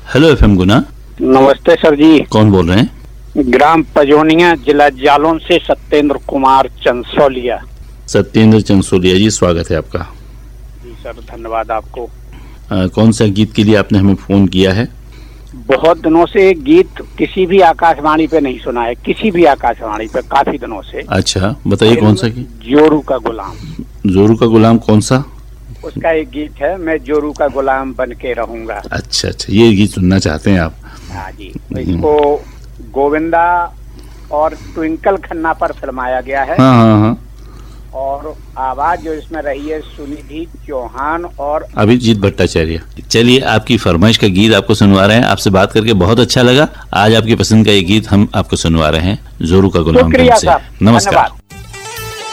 Hello FM गुना। नमस्ते sir जी। कौन बोल रहे हैं? ग्राम पजोनिया, जिला जालौन से सत्येंद्र कुमार चंसोलिया। सत्येंद्र चंसोलिया जी, स्वागत है आपका। जी सर, धन्यवाद आपको। कौन सा गीत के लिए आपने हमें फोन किया है? बहुत दिनों से गीत किसी भी आकाशवाणी पे नहीं सुना है, किसी भी आकाशवाणी पे, काफी दिनों से। अच्छा, बताइए कौन सा गीत? जोरू का गुलाम। जोरू का गुलाम कौन सा? उसका एक गीत है, मैं जोरू का गुलाम बन के रहूंगा। अच्छा, ये गीत सुनना चाहते हैं आप? हाँ जी। इसको गोविंदा और ट्विंकल खन्ना पर फिल्माया गया है। हाँ। और आवाज जो इसमें रही है सुनिधि चौहान और अभिजीत भट्टाचार्य। चलिए, आपकी फरमाइश का गीत आपको सुनवा रहे हैं। आपसे बात करके बहुत अच्छा लगा। आज आपकी पसंद का ये गीत हम आपको सुनवा रहे हैं, जोरू का गुलाम। शुक्रिया साहब, नमस्कार।